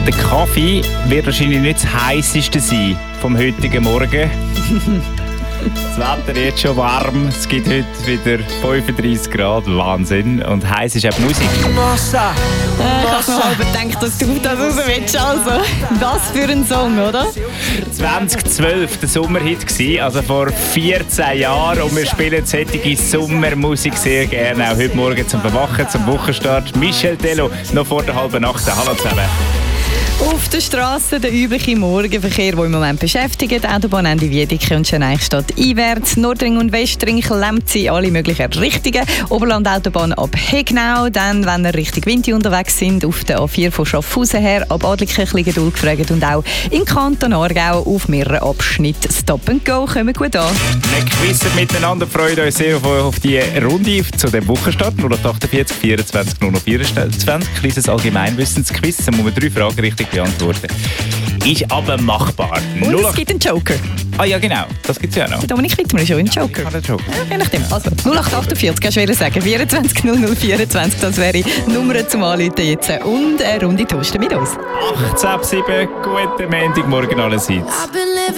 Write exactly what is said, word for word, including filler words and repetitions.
Der Kaffee wird wahrscheinlich nicht das heisseste sein vom heutigen Morgen. Das Wetter jetzt schon warm, es gibt heute wieder fünfunddreissig Grad, Wahnsinn. Und heiß ist auch die Musik. Massa! Äh, ich habe mir halb gedacht, dass du das raus willst. Also, was für ein Song, oder? zwanzig zwölf der Sommerhit gewesen, also vor vierzehn Jahren. Und wir spielen solche Sommermusik sehr gerne, auch heute Morgen zum Verwachen, zum Wochenstart. Michel Tello, noch vor der halben Nacht. Hallo zusammen. Auf der Straße der übliche Morgenverkehr, der im Moment beschäftigt. Autobahnende Wiedeke und Schöneichstadt einwärts. Nordring und Westring klemmt sie alle möglichen Richtungen. Oberland-Autobahn ab Hegnau. Dann, wenn ihr Richtung Winti unterwegs sind, auf der A vier von Schaffhausen her, ab Adlikirchen Geduld gefragt. Und auch im Kanton Aargau auf mehreren Abschnitten Stop and Go. Kommen gut an. Wir quizzen miteinander, freuen uns sehr auf die Runde zu dem Wochenstart. null acht vierzig vierundzwanzig null vierundzwanzig. Kleines Allgemeinwissensquiz. Da muss man drei Fragen richtig beantworten. Ist aber machbar. Und es gibt einen Joker. Ah ja, genau. Das gibt es ja noch. Der Dominik Wittmer schon einen Joker. Ja, Joker. Ja, je nachdem. Also, null acht achtundvierzig, kannst du sagen. vierundzwanzig null null vierundzwanzig, das wäre die Nummer zum Anrufen jetzt. Und eine Runde Toasten mit uns. achtzehn ab sieben, guten Montagmorgen allerseits.